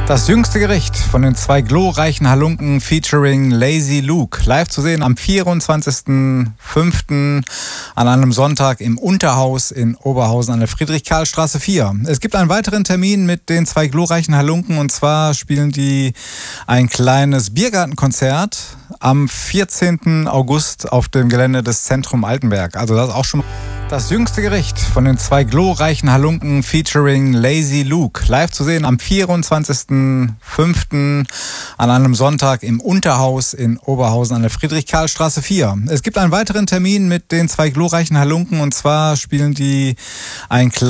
Das jüngste Gericht von den zwei glorreichen Halunken featuring Lazy Luke. Live zu sehen am 24.05. an einem Sonntag im Unterhaus in Oberhausen an der Friedrich-Karl-Straße 4. Es gibt einen weiteren Termin mit den zwei glorreichen Halunken, und zwar spielen die ein kleines Biergartenkonzert am 14. August auf dem Gelände des Zentrum Altenberg. Also das ist auch schon das jüngste Gericht von den zwei glorreichen Halunken featuring Lazy Luke. Live zu sehen am 24.05. an einem Sonntag im Unterhaus in Oberhausen an der Friedrich-Karl-Straße 4. Es gibt einen weiteren Termin mit den zwei glorreichen Halunken, und zwar spielen die ein kleines